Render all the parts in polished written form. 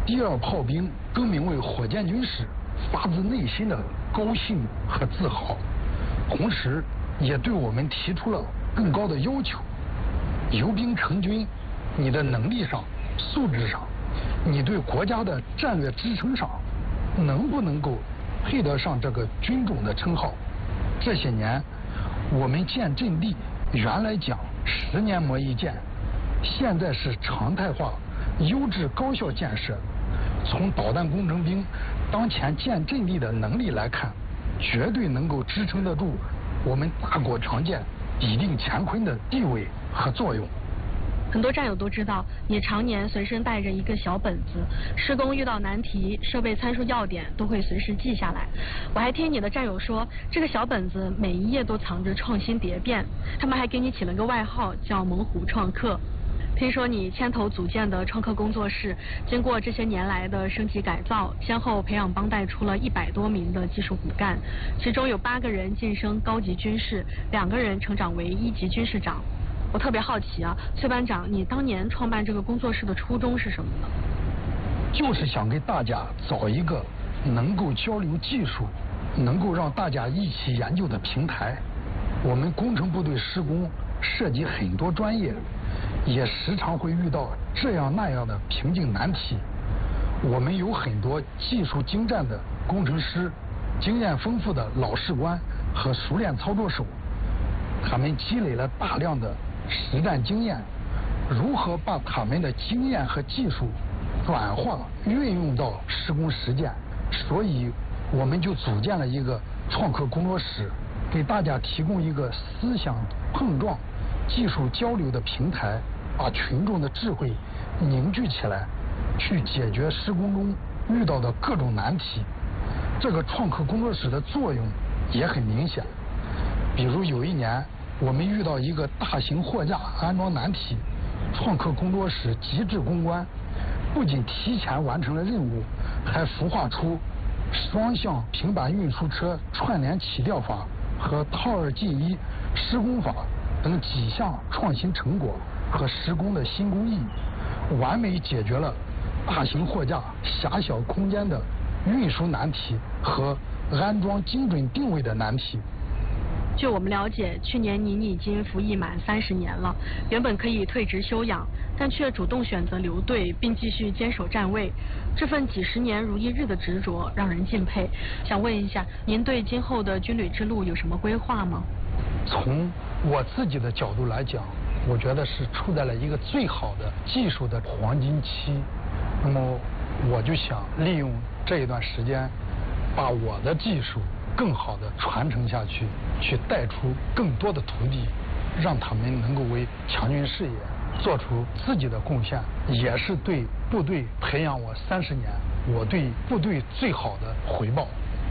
第二炮兵更名为火箭军时，发自内心的高兴和自豪，同时也对我们提出了更高的要求。由兵成军，你的能力上、素质上，你对国家的战略支撑上，能不能够配得上这个军种的称号？这些年，我们建阵地原来讲10年磨一剑，现在是常态化、优质高效建设。从导弹工程兵当前建阵地的能力来看，绝对能够支撑得住我们大国常建以定乾坤的地位和作用。 很多战友都知道，你常年随身带着一个小本子，施工遇到难题、设备参数要点都会随时记下来。我还听你的战友说，这个小本子每一页都藏着创新蝶变，他们还给你起了个外号叫猛虎创客。听说你牵头组建的创客工作室，经过这些年来的升级改造，先后培养帮带出了100多名的技术骨干，其中有8个人晋升高级军士，2个人成长为1级军士长。我特别好奇啊，崔班长，你当年创办这个工作室的初衷是什么呢？ 就是想给大家找一个能够交流技术、能够让大家一起研究的平台。我们工程部队施工涉及很多专业，也时常会遇到这样那样的瓶颈难题。我们有很多技术精湛的工程师，经验丰富的老士官和熟练操作手，他们积累了大量的实战经验，如何把他们的经验和技术转化运用到施工实践？所以我们就组建了一个创客工作室，给大家提供一个思想碰撞、技术交流的平台，把群众的智慧凝聚起来，去解决施工中遇到的各种难题。这个创客工作室的作用也很明显，比如有一年我们遇到一个大型货架安装难题，创客工作室极致攻关，不仅提前完成了任务，还孵化出双向平板运输车串联起吊法和套2进1施工法等几项创新成果和施工的新工艺，完美解决了大型货架狭小空间的运输难题和安装精准定位的难题。 据我们了解，去年您已经服役满30年了，原本可以退职休养，但却主动选择留队并继续坚守站位，这份几10年如一日的执着让人敬佩。想问一下，您对今后的军旅之路有什么规划吗？ 从我自己的角度来讲，我觉得是处在了一个最好的技术的黄金期，那么我就想利用这一段时间，把我的技术更好的传承下去，去带出更多的徒弟，让他们能够为强军事业做出自己的贡献，也是对部队培养我30年，我对部队最好的回报。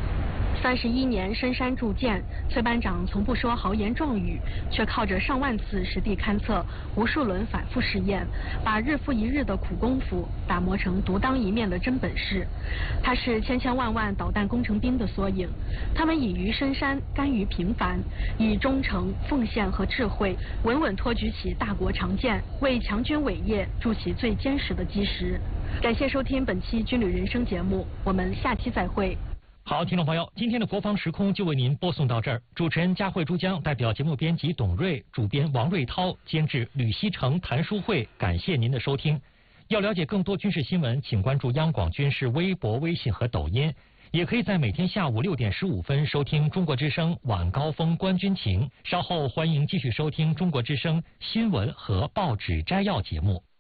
31年深山铸剑，崔班长从不说豪言壮语，却靠着上万次实地勘测、无数轮反复试验，把日复一日的苦功夫打磨成独当一面的真本事。他是千千万万导弹工程兵的缩影，他们隐于深山，甘于平凡，以忠诚、奉献和智慧，稳稳托举起大国常建，为强军伟业筑起最坚实的基石。感谢收听本期军旅人生节目，我们下期再会。 好，听众朋友，今天的国防时空就为您播送到这儿。主持人佳慧珠江代表节目编辑董瑞、主编王瑞涛、监制吕锡成、谭淑慧，感谢您的收听。要了解更多军事新闻，请关注央广军事微博、微信和抖音，也可以在每天下午6点15分收听中国之声晚高峰观军情。稍后欢迎继续收听中国之声新闻和报纸摘要节目。